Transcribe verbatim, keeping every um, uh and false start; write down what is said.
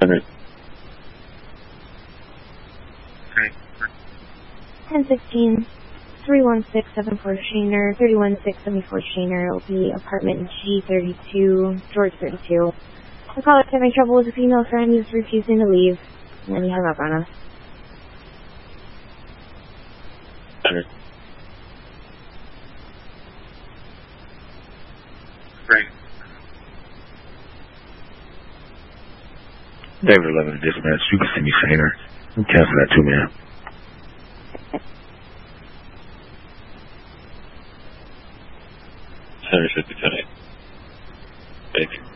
Hundred. ten sixteen, three one six seven four Shaner, three one six seven four Shaner. It'll be apartment G thirty-two, George thirty-two. The caller's having trouble with a female friend who's refusing to leave, and then he hung up on us. Hundred. Frank. David eleven dispatch. You can see me, Shaner. I'm canceling that too, man. Hundred fifty-five. Thank you.